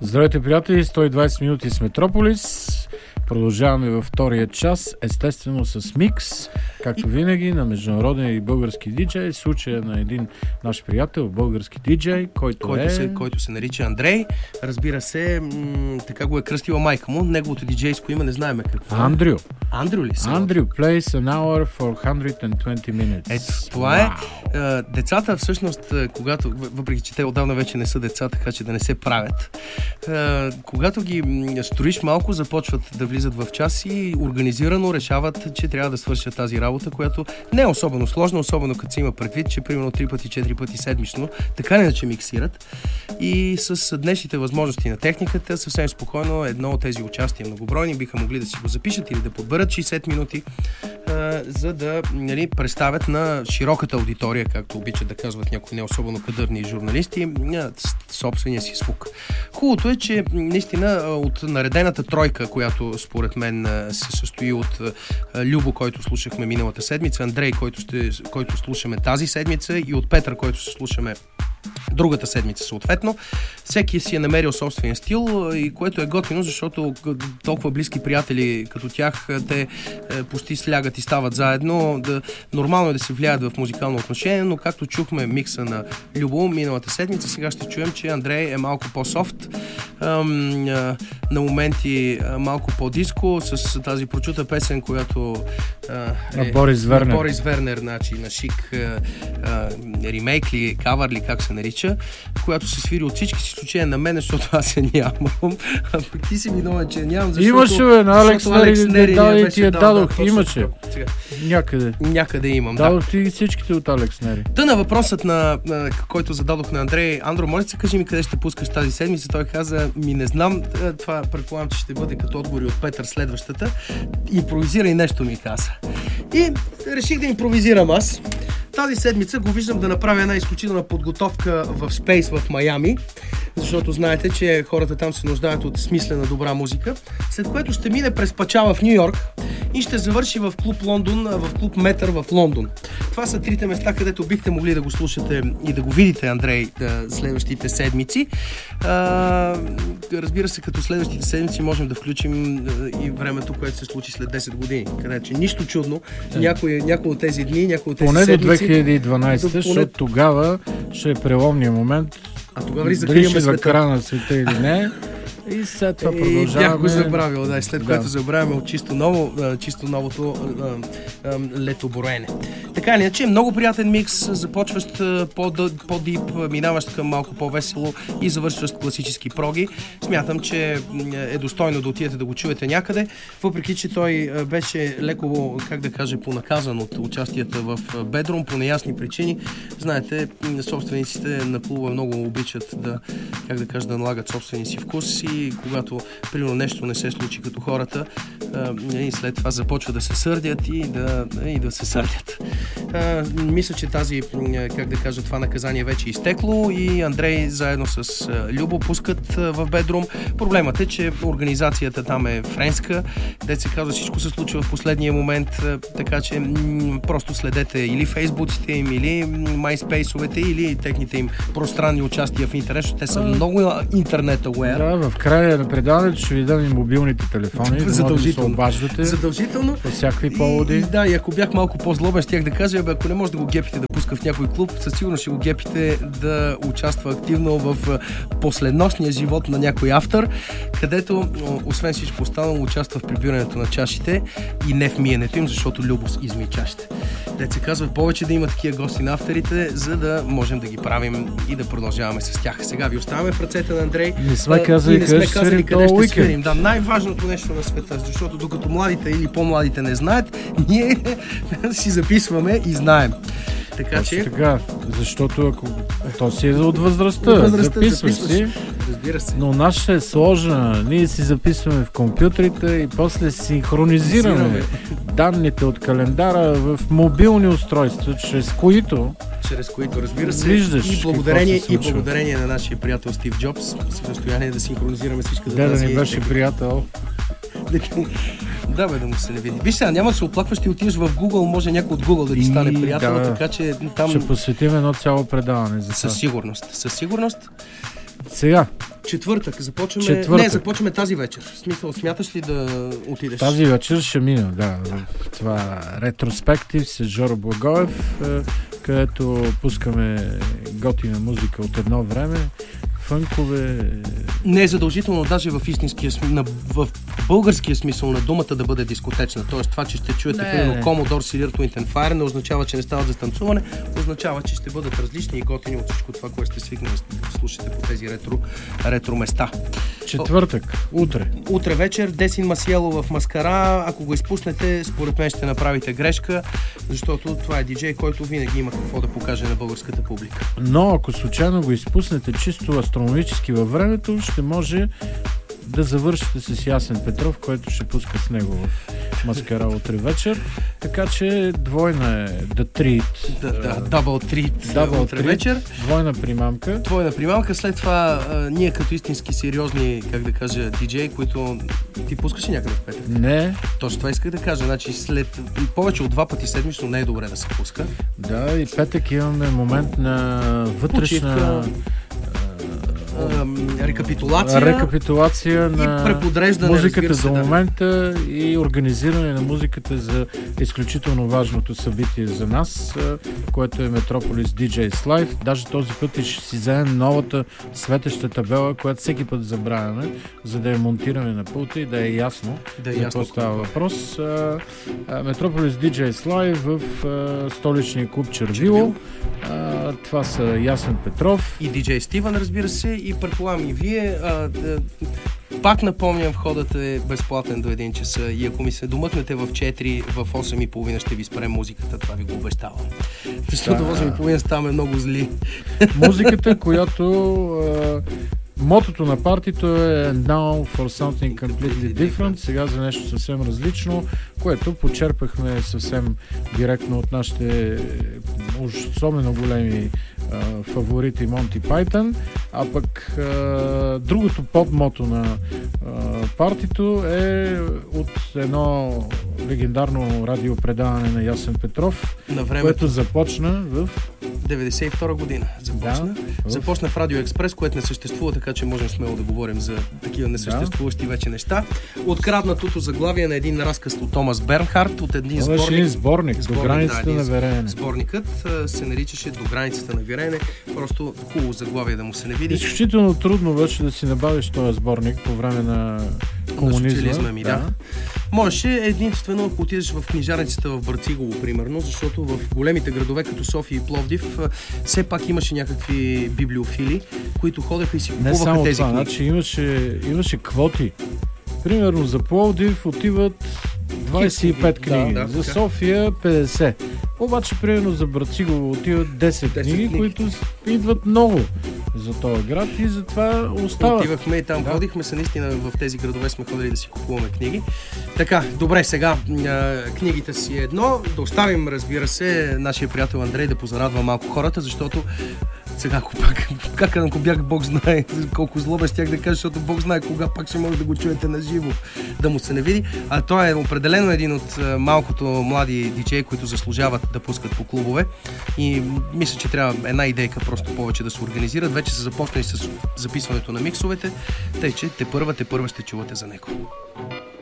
Здравейте, приятели! 120 минути с Метрополис. Продължаваме във втория час, естествено с микс, както винаги, на международен и български диджей. Случая на един наш приятел, български диджей, който се нарича Андрей. Разбира се, така го е кръстила майка му. Неговото диджейско име не знаем какво. Андрю. Андрю ли са? Andrew plays an hour for 120 minutes. Ето, това е. Децата всъщност, когато, въпреки че те отдавна вече не са деца, така че да не се правят, когато ги строиш малко, започват да влизат в час и организирано решават, че трябва да свършат тази работа, която не е особено сложна, особено като се има предвид, че примерно 3 пъти, 4 пъти седмично, така не иначе миксират. И с днешните възможности на техниката, съвсем спокойно едно от тези участия многобройни биха могли да си го запишат или да подберат 60 минути, за да представят на широката аудитория, както обичат да казват някои не особено кадърни журналисти, собствения си звук. Хубавото е, че наистина от наредената тройка, която според мен се състои от Любо, който слушахме миналата седмица, Андрей, който слушаме тази седмица, и от Петър, който се слушаме другата седмица съответно. Всеки си е намерил собствен стил, и което е готино, защото толкова близки приятели като тях, те почти слягат и стават заедно. Нормално е да се влияят в музикално отношение, но както чухме микса на Любо миналата седмица, сега ще чуем, че Андрей е малко по-софт, на моменти малко по-диско, с тази прочута песен, която е Борис Вернер, значи на шик ремейк ли, кавър ли, как се нарича, която се свири от всички, с изключение на мен, защото аз я нямам. А пък ти си виновен, че я нямам, защото... Имаше, на Алекс Нери ти я дадох. Имаше. Някъде имам, дадох ти всичките от Алекс Нери. На въпросът, който зададох на Андрей: Андро, моля се, кажи ми къде ще пускаш тази седмица. Той каза: не знам. Това предполагам, че ще бъде като отговори от Петър следващата. Импровизирай нещо, ми каза. И реших да импровизирам аз. Тази седмица го виждам да направя една изключителна подготовка в Space в Майами, защото знаете, че хората там се нуждаят от смислена добра музика, след което ще мине през Пача в Ню Йорк и ще завърши в клуб Лондон, в клуб Метър в Лондон. Това са трите места, където бихте могли да го слушате и да го видите Андрей следващите седмици. Разбира се, като следващите седмици можем да включим и времето, което се случи след 10 години. Където, че нищо чудно, някои от тези дни, някои от тези поне седмици... Поне до 2012, защото тогава ще е преломния момент. А тогава ли закриваме света? Дали ще края на света или не. И след това продължаваме. Бях го забравил, след което забравяме от чисто новото лето броене. Така не, че много приятен микс, започващ по-дип, минаващ към малко по-весело и завършващ класически проги. Смятам, че е достойно да отидете да го чуете някъде, въпреки че той беше леко, как да кажа, понаказан от участията в Bedroom по неясни причини. Знаете, собствениците на клуба много обичат да налагат собствения си вкус, и когато примерно нещо не се случи като хората, и след това започва да се сърдят и да се сърдят. Мисля, че това наказание вече е изтекло и Андрей заедно с Любо пускат в Bedroom. Проблемът е, че организацията там е френска, дето се казва, всичко се случва в последния момент, така че просто следете или фейсбуците им, или MySpace-овете, или техните им пространни участия в интернет, защото те са много интернет-ауер. Да, в края на предаването ще ви дам и мобилните телефони, да се обаждате. Задължително. По всякакви поводи. И ако бях малко по-злобен, щях да кажа, ако не може да го гепите да пуска в някой клуб, със сигурност ще го гепите да участва активно в последнощния живот на някой автор, където, освен всичко останало, участва в прибирането на чашите и не в миенето им, защото Любос изми чашите. Дето се казва, повече да има такива гости на авторите, за да можем да ги правим и да продължаваме с тях. Сега ви оставяме в ръцете на Андрей. Не сме казали къде ще свирим. Да, най-важното нещо на света, защото докато младите или по-младите не знаят, ние си записваме и знаем. Така че... Така, защото ако то си е от възрастта, записваш си. Разбира се. Но нашата е сложна. Ние си записваме в компютрите и после синхронизираме данните от календара в мобилни устройства, чрез които, разбира се, виждаш и благодарение на нашия приятел Стив Джобс сме в състояние да синхронизираме всичката тази... Да ни беше приятел. Да, да му се не види. Виж сега, няма да се оплакваш, ти отидеш в Google, може някой от Google да ти стане приятел, така че там... Ще посветим едно цяло предаване за това. Със сигурност. Сега, Четвъртък започваме. Не, започваме тази вечер. В смисъл, смяташ ли да отидеш? Тази вечер ще мина, да. Това ретроспектив с Жоро Благоев, където пускаме готина музика от едно време, фънкове. Не е задължително даже в истинския в българския смисъл на думата да бъде дискотечна. Тоест това, че ще чуете примерно Commodore Silver Twin and Fire, не означава, че не стават за танцуване, означава, че ще бъдат различни и готини от всичко това, което сте свикнали да слушате по тези ретро места. Четвъртък, утре. Утре вечер Десин Масиело в Маскара. Ако го изпуснете, според мен ще направите грешка, защото това е диджей, който винаги има какво да покаже на българската публика. Но ако случайно го изпуснете чисто астрономически във времето, ще може да завършите с Ясен Петров, който ще пуска с него в Маскара утре вечер. Така че двойна е The Treat. Double treat утре вечер. Двойна примамка. След това ние като истински сериозни, как да кажа, диджеи, които ти пускаш ли някъде в петък? Не. Точно това исках да кажа. Значи след повече от 2 пъти седмично не е добре да се пуска. Да, и петък имаме момент на вътрешна рекапитулация на музиката за момента и организиране на музиката за изключително важното събитие за нас, което е Metropolis DJs Live. Даже този път и ще си вземем новата светеща табела, която всеки път забравяме, за да я монтираме на пулта и да е ясно за какво става въпрос. Metropolis DJs Live в столичния клуб Червило. Това са Ясен Петров и диджей Стивън, разбира се, и предполагам и вие. Пак напомням, входът е безплатен до 1 часа и ако ми се домъкнете в 4, в 8:30 ще ви спрем музиката, това ви го обещавам. Защото в 8:30 ставаме много зли. Музиката, която мотото на партито е Now for something completely different, сега за нещо съвсем различно, което почерпахме съвсем директно от нашите особено големи фаворити Монти Пайтън, а пък другото подмото на партито е от едно легендарно радиопредаване на Ясен Петров, което започна в 92 година. Започна в Радио Експрес, което не съществува, така че можем смело да говорим за такива несъществуващи вече неща. Откраднатото заглавие на един разказ от Томас Бернхард, от един сборник До границата на вереене. Сборникът се наричаше До границата на вереене. Просто хубаво заглавие да му се не види. Изключително трудно беше да си набавиш този сборник по време на комунизма. Да. Можеше единствено, ако отидеш в книжарницата в Брацигово, примерно, защото в големите градове като София и Пловдив все пак имаше някакви библиофили, които ходеха и си купуваха тези книги. Значи имаше квоти. Примерно за Пловдив отиват 25 книги, за София 50. Обаче, примерно за Брацигово отиват 10 книги, които идват много за този град и затова остават. Отивахме и там ходихме се, наистина в тези градове сме ходили да си купуваме книги. Така, добре, сега книгите си едно. Да оставим, разбира се, нашия приятел Андрей да позарадва малко хората, защото сега, ако бях, Бог знае колко злобен щях да кажа, защото Бог знае кога пак ще може да го чуете на живо, да му се не види. А той е определено един от малкото млади диджеи, които заслужават да пускат по клубове. И мисля, че трябва една идейка просто повече да се организират. Вече са започнали с записването на миксовете, тъй че те първа ще чувате за него.